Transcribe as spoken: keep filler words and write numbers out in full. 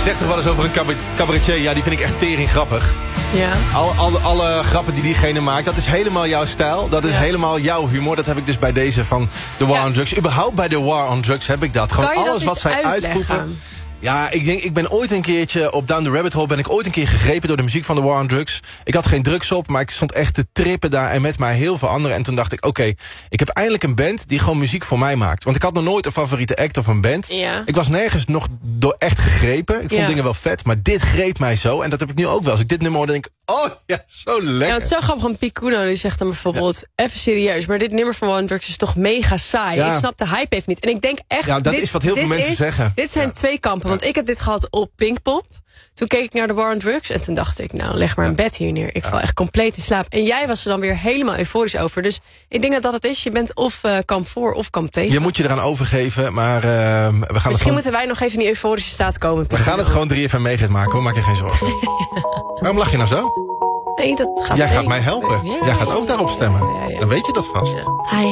zegt toch wel eens over een cabaret- cabaretier... ja, die vind ik echt tering grappig. Ja. Al, al, alle grappen die diegene maakt, dat is helemaal jouw stijl. Dat is Ja. helemaal jouw humor. Dat heb ik dus bij deze van The War Ja. on Drugs. Überhaupt bij The War on Drugs heb ik dat. Gewoon Kan je alles dat wat eens zij uitleggen? uitroepen. Ja, ik denk, ik ben ooit een keertje op Down the Rabbit Hole... ben ik ooit een keer gegrepen door de muziek van The War on Drugs. Ik had geen drugs op, maar ik stond echt te trippen daar... en met mij heel veel anderen. En toen dacht ik, oké, okay, ik heb eindelijk een band... die gewoon muziek voor mij maakt. Want ik had nog nooit een favoriete act of een band. Ja. Ik was nergens nog door echt gegrepen. Ik vond Ja. dingen wel vet, maar dit greep mij zo. En dat heb ik nu ook wel. Als ik dit nummer hoor, dan denk ik... oh ja, zo lekker. Ja, het is zo grappig van Picuno, die zegt dan bijvoorbeeld... even serieus, maar dit nummer van One Drugs is toch mega saai. Ja. Ik snap de hype even niet. En ik denk echt... Ja, dat dit, is wat heel veel dit mensen is- zeggen. Dit zijn Ja. twee kampen, want ik heb dit gehad op Pinkpop. Toen keek ik naar de War on Drugs en toen dacht ik... nou, leg maar een bed hier neer. Ik val echt compleet in slaap. En jij was er dan weer helemaal euforisch over. Dus ik denk dat dat het is. Je bent of uh, kamp voor of kamp tegen. Je moet je eraan overgeven, maar uh, we gaan het Misschien gewoon... moeten wij nog even in die euforische staat komen. We Picuno. gaan het gewoon drie F M meegeet maken, hoor. Maak je geen zorgen. Waarom lach je nou zo? Nee, dat gaat Jij gaat mee. mij helpen. Ja, Jij gaat ja, ook daarop stemmen. ja, ja. Dan weet je dat vast. Ja. I